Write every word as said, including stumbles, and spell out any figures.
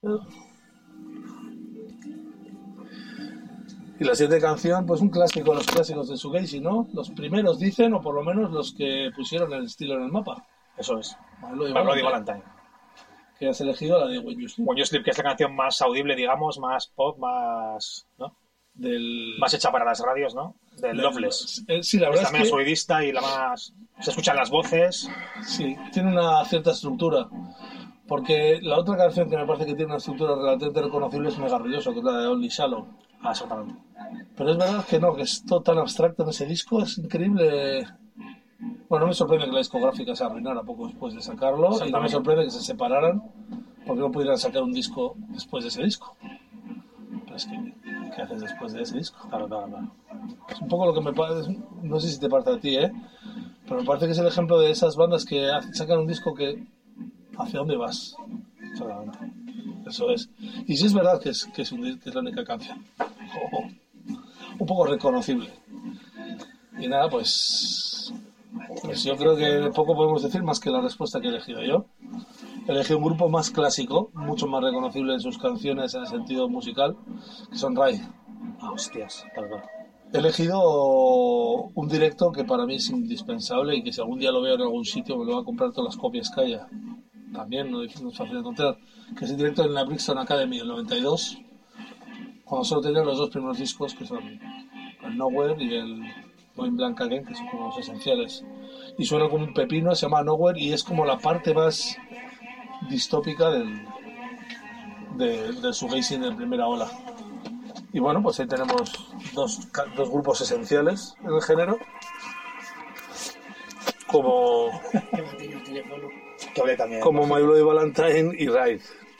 Y la siguiente canción, pues un clásico de los clásicos de Shoegaze, ¿no? Los primeros dicen, o por lo menos los que pusieron el estilo en el mapa. Eso es. Melody Melody Valentine. Valentine. Que has elegido la de When You Sleep. When You Sleep, que es la canción más audible, digamos, más pop, más, ¿no? Del... Más hecha para las radios, ¿no? Del del- Loveless. Eh, sí, la Es verdad la es menos que... oidista y la más... Se escuchan las voces. Sí, tiene una cierta estructura. Porque la otra canción que me parece que tiene una estructura relativamente reconocible es Mega Ruidoso, que es la de Only Shallow. Ah, exactamente. Pero es verdad que no, que es todo tan abstracto en ese disco, es increíble. Bueno, no me sorprende que la discográfica se arruinara poco después de sacarlo, y no me sorprende que se separaran porque no pudieran sacar un disco después de ese disco. Pero es que, ¿qué haces después de ese disco? Claro, claro, claro. Es un poco lo que me parece, no sé si te parece a ti, ¿eh? Pero me parece que es el ejemplo de esas bandas que hacen- sacan un disco que... ¿Hacia dónde vas? Exactamente. Eso es. Y sí es verdad que es, que es, un, dis- que es la única canción. Oh, un poco reconocible. Y nada, pues... Pues yo creo que poco podemos decir más que la respuesta que he elegido yo. He elegido un grupo más clásico, mucho más reconocible en sus canciones en el sentido musical, que son Rai. Ah, hostias. Claro, claro. He elegido un directo que para mí es indispensable y que si algún día lo veo en algún sitio me lo va a comprar todas las copias que haya. También no es fácil de encontrar. Que es el directo en la Brixton Academy del noventa y dos, cuando solo tenían los dos primeros discos, que son el Nowhere y el Going Blank Again, que son como los esenciales. Y suena como un pepino, se llama Nowhere y es como la parte más distópica del, de, del shoegazing de primera ola. Y bueno, pues ahí tenemos dos, dos grupos esenciales en el género, como, Que hablé también. como My Bloody Valentine y Ride.